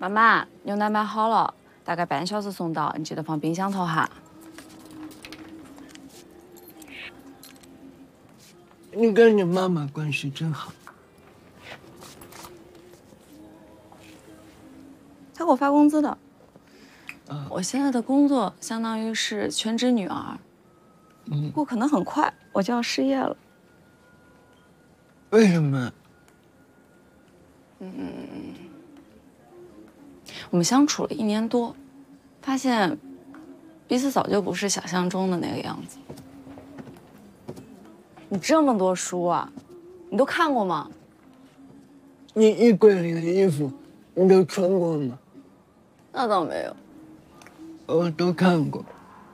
妈妈，牛奶买好了，大概半小时送到，你记得放冰箱头哈。 你跟你妈妈关系真好。 他给我发工资的。我现在的工作相当于是全职女儿，不过可能很快我就要失业了。 为什么？ 我们相处了1年多，发现彼此早就不是想象中的那个样子。你这么多书啊，你都看过吗？ 你衣柜里的衣服，你都穿过吗？ 那倒没有。 我都看过。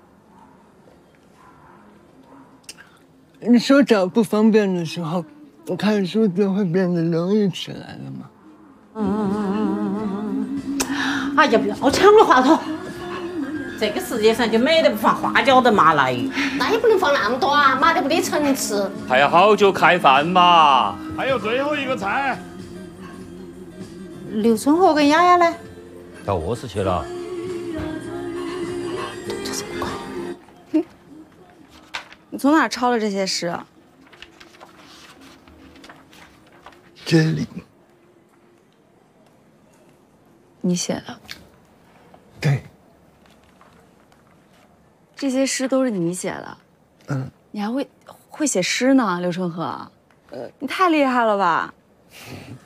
你手脚不方便的时候，看书就会变得容易起来了吗？ 哎呀，不要抢了话筒！这个世界上就没得不放花椒的嘛来。 那也不能放那么多啊，麻得不得层次。 还要好久开饭嘛？ 还有最后一个菜。 刘春和跟雅雅呢？ 到卧室去了。 你从哪儿抄的这些诗？ 这里。 你写的？ 对。 这些诗都是你写的？你还会写诗呢，刘春和？你太厉害了吧！